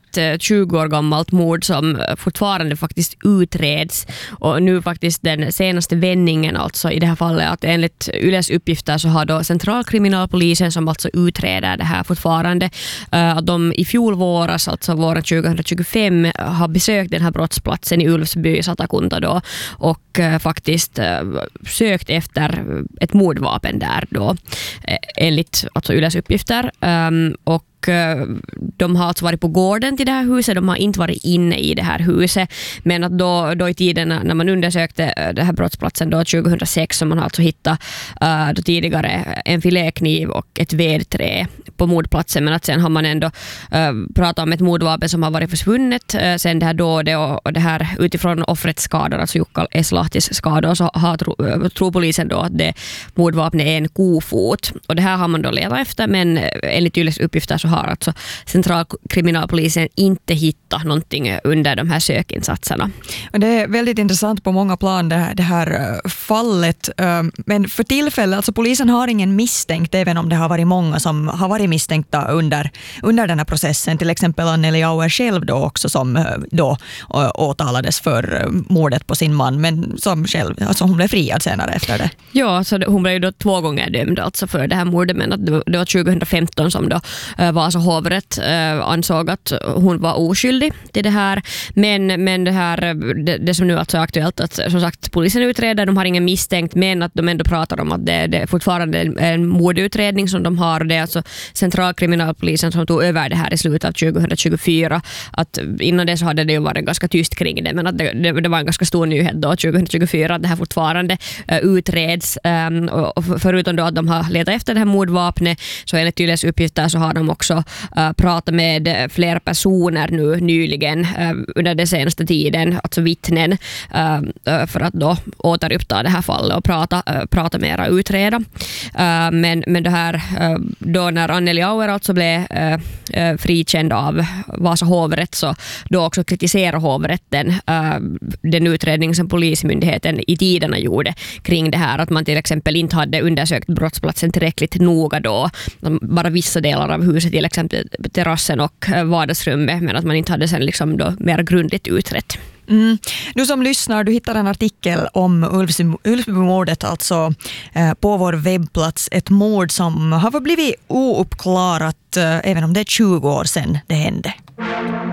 ett 20 år gammalt mord som fortfarande faktiskt utreds, och nu faktiskt den senaste vändningen alltså i det här fallet, att enligt Yles uppgifter så har då centralkriminalpolisen, som alltså utreder det här fortfarande, att de i fjol våras, alltså våren 2025, har besökt den här brottsplatsen i Ulvsby, Satakunta då, och faktiskt sökt efter ett mordvapen där då, enligt alltså Yles uppgifter, och de har alltså varit på gården till det här huset, de har inte varit inne i det här huset, men att då i tiden när man undersökte det här brottsplatsen då 2006, så man har alltså hittat då tidigare en filékniv och ett vedträ på mordplatsen, men att sen har man ändå pratat om ett mordvapen som har varit försvunnet sen det här dådet, och det här utifrån offrets skador, alltså Jukka Eslahtis skador, så tror polisen då att det mordvapnet är en kofot, och det här har man då letat efter, men enligt Yles uppgifter så har alltså centralkriminalpolisen inte hittat någonting under de här sökinsatserna. Det är väldigt intressant på många plan det här fallet, men för tillfället, alltså polisen har ingen misstänkt, även om det har varit många som har varit misstänkta under den här processen, till exempel Anneli Auer själv då också, som då åtalades för mordet på sin man, men som själv, alltså hon blev friad senare efter det. Ja, så hon blev ju då 2 gånger dömd alltså för det här mordet, men att det var 2015 som då Vasa hovrätt ansåg att hon var oskyldig till det här, men det som nu alltså är aktuellt, att som sagt polisen utreder, de har ingen misstänkt, men att de ändå pratar om att det är fortfarande en mordutredning som de har. Det är alltså centralkriminalpolisen som tog över det här i slutet av 2024, att innan det så hade det ju varit ganska tyst kring det, men att det var en ganska stor nyhet då 2024 att det här fortfarande utreds, och förutom då att de har letat efter det här mordvapnet, så enligt Yles uppgifter så har de också pratat med flera personer nu nyligen under den senaste tiden, alltså vittnen, för att då återuppta det här fallet och prata mera, utreda. Men det här då när Anneli Auer alltså blev frikänd av Vasa hovrätt, så då också kritiserar hovrätten den utredning som polismyndigheten i tiderna gjorde kring det här, att man till exempel inte hade undersökt brottsplatsen tillräckligt noga då, bara vissa delar av huset, till exempel terrassen och vardagsrummet, men att man inte hade sen liksom då mer grundligt utrett. Du som lyssnar, du hittar en artikel om Ulvsbymordet alltså på vår webbplats, ett mord som har blivit ouppklarat även om det är 20 år sedan det hände.